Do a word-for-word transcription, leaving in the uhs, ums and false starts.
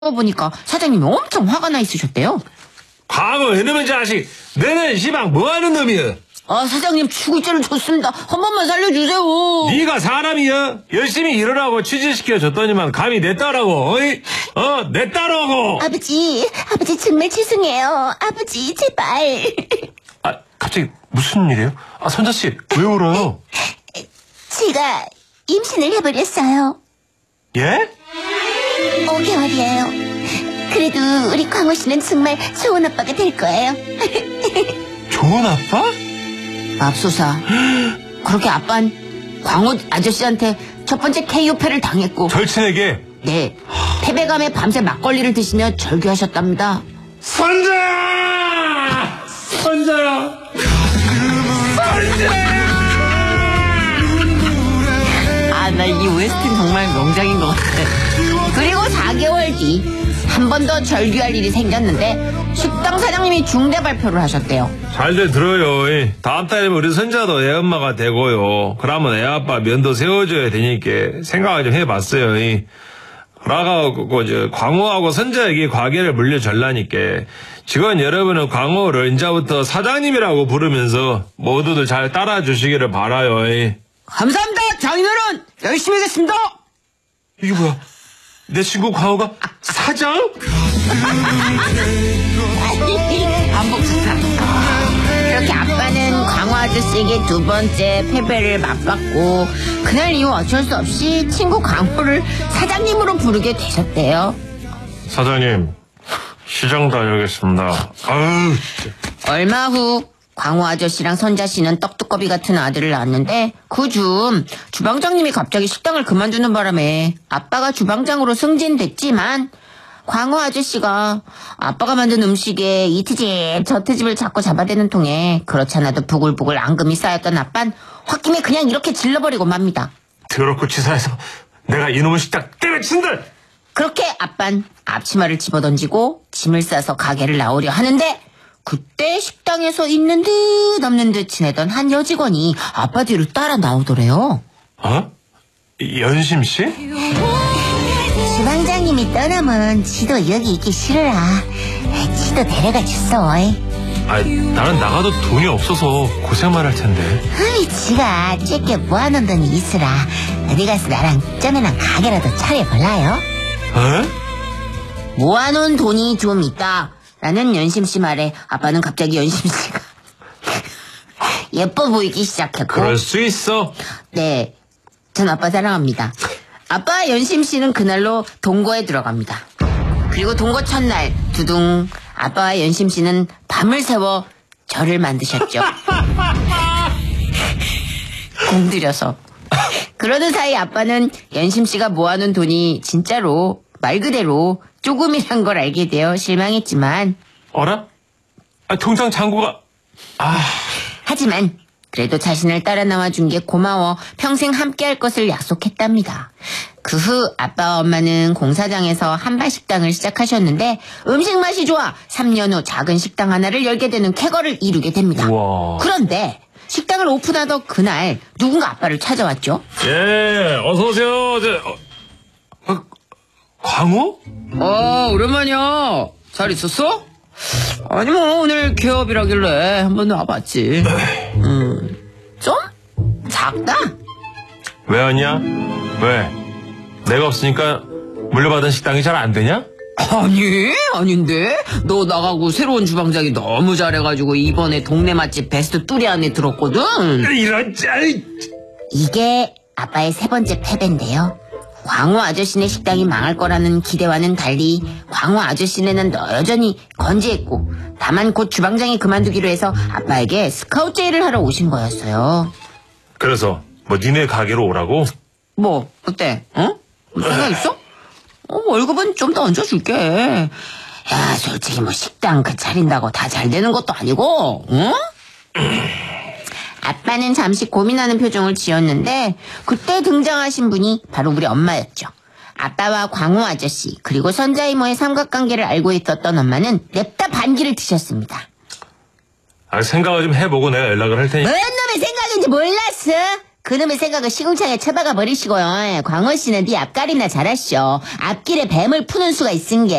보니까 사장님이 엄청 화가 나 있으셨대요. 과거 이놈의 자식, 너는 시방 뭐하는 놈이야? 아, 사장님 죽을죄는 좋습니다. 한 번만 살려주세요. 네가 사람이야? 열심히 일하라고 취직시켜줬더니만 감히 내 딸하고, 어이? 어, 내 딸하고! 아버지, 아버지 정말 죄송해요. 아버지, 제발. 아, 갑자기 무슨 일이에요? 아, 선자씨, 왜 울어요? 제가 임신을 해버렸어요. 예? 오 개월이에요. 그래도 우리 광호 씨는 정말 좋은 아빠가 될 거예요. 좋은 아빠? 맙소사. 그렇게 아빤 광호 아저씨한테 첫 번째 케이오패를 당했고, 절친에게? 네, 패배감에 밤새 막걸리를 드시며 절규하셨답니다. 선자야! 선자야! 선자야! 아, 나 이 오에스티는 정말 명작인 것 같아. 그리고 사 개월 뒤 한 번 더 절규할 일이 생겼는데 식당 사장님이 중대 발표를 하셨대요. 잘들 들어요. 다음 달이면 우리 선자도 애 엄마가 되고요. 그러면 애 아빠 면도 세워줘야 되니까 생각을 좀 해봤어요. 그러고 저 광호하고 선자에게 과계를 물려줄라니까 직원 여러분은 광호를 이제부터 사장님이라고 부르면서 모두들 잘 따라주시기를 바라요. 감사합니다. 장인어른 열심히 하겠습니다. 이게 뭐야? 내 친구 광호가 사장? 반복 수사. 그렇게 아빠는 광호 아저씨에게 두 번째 패배를 맛봤고 그날 이후 어쩔 수 없이 친구 광호를 사장님으로 부르게 되셨대요. 사장님, 시장 다녀오겠습니다. 아유. 얼마 후 광호 아저씨랑 선자 씨는 떡두꺼비 같은 아들을 낳았는데 그 중 주방장님이 갑자기 식당을 그만두는 바람에 아빠가 주방장으로 승진됐지만 광호 아저씨가 아빠가 만든 음식에 이 트집 저 트집을 자꾸 잡아대는 통에 그렇지 않아도 부글부글 앙금이 쌓였던 아빤 홧김에 그냥 이렇게 질러버리고 맙니다. 더럽고 치사해서 내가 이놈의 식당 때려친다. 그렇게 아빤 앞치마를 집어던지고 짐을 싸서 가게를 나오려 하는데 그때 식당에서 있는 듯 없는 듯 지내던 한 여직원이 아빠 뒤로 따라 나오더래요. 어? 연심 씨? 주방장님이 떠나면 지도 여기 있기 싫으라. 지도 데려가 줬어. 아, 나는 나가도 돈이 없어서 고생만 할 텐데. 아이, 지가 쬐게 모아놓은 돈이 있으라. 어디 가서 나랑 점이랑 가게라도 차려볼라요? 어? 모아놓은 돈이 좀 있다 라는 연심씨 말에 아빠는 갑자기 연심씨가 예뻐 보이기 시작했고. 그럴 수 있어. 네, 전 아빠 사랑합니다. 아빠 연심씨는 그날로 동거에 들어갑니다. 그리고 동거 첫날 두둥 아빠와 연심씨는 밤을 새워 절을 만드셨죠. 공들여서. 그러는 사이 아빠는 연심씨가 모아놓은 돈이 진짜로 말 그대로 조금이란 걸 알게 되어 실망했지만 어라? 아, 통장 잔고가... 아... 하지만 그래도 자신을 따라 나와준 게 고마워 평생 함께할 것을 약속했답니다. 그 후 아빠와 엄마는 공사장에서 한발식당을 시작하셨는데 음식 맛이 좋아 삼 년 후 작은 식당 하나를 열게 되는 쾌거를 이루게 됩니다. 우와. 그런데 식당을 오픈하던 그날 누군가 아빠를 찾아왔죠. 예, 어서오세요. 저, 어, 어, 광호? 어, 오랜만이야. 잘 있었어? 아니 뭐 오늘 개업이라길래 한번 와봤지. 음, 좀 작다? 왜 왔냐? 왜? 내가 없으니까 물려받은 식당이 잘 안 되냐? 아니 아닌데 너 나가고 새로운 주방장이 너무 잘해가지고 이번에 동네 맛집 베스트 뚜리 안에 들었거든. 이런 짤. 이게 아빠의 세 번째 패배인데요. 광호 아저씨네 식당이 망할 거라는 기대와는 달리 광호 아저씨네는 여전히 건재했고 다만 곧 주방장이 그만두기로 해서 아빠에게 스카우트 제의를 하러 오신 거였어요. 그래서 뭐 니네 가게로 오라고? 뭐 어때? 어? 생각 있어? 어, 월급은 좀 더 얹어줄게. 야, 솔직히 뭐 식당 그 차린다고 다 잘 되는 것도 아니고, 응? 아빠는 잠시 고민하는 표정을 지었는데 그때 등장하신 분이 바로 우리 엄마였죠. 아빠와 광호 아저씨 그리고 선자 이모의 삼각관계를 알고 있었던 엄마는 냅다 반기를 드셨습니다. 아, 생각을 좀 해보고 내가 연락을 할 테니. 뭔 놈의 생각인지 몰랐어? 그놈의 생각을 시궁창에 처박아 버리시고요. 광호 씨는 네 앞가림나 잘하시오. 앞길에 뱀을 푸는 수가 있은 게